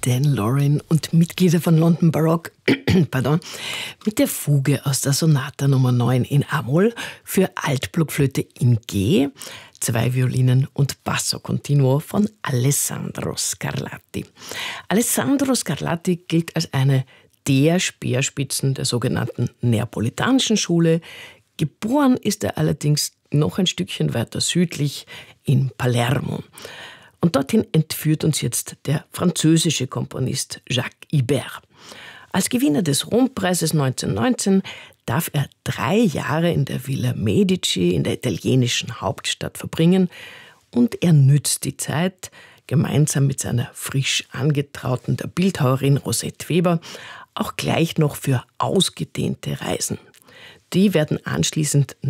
Dan Lorin und Mitglieder von London Baroque pardon, mit der Fuge aus der Sonata Nummer 9 in A-Moll für Altblockflöte in G, 2 Violinen und Basso Continuo von Alessandro Scarlatti. Alessandro Scarlatti gilt als eine der Speerspitzen der sogenannten neapolitanischen Schule. Geboren ist er allerdings noch ein Stückchen weiter südlich in Palermo. Und dorthin entführt uns jetzt der französische Komponist Jacques Ibert. Als Gewinner des Rompreises 1919 darf er 3 Jahre in der Villa Medici in der italienischen Hauptstadt verbringen und er nützt die Zeit, gemeinsam mit seiner frisch angetrauten der Bildhauerin Rosette Weber, auch gleich noch für ausgedehnte Reisen. Die werden anschließend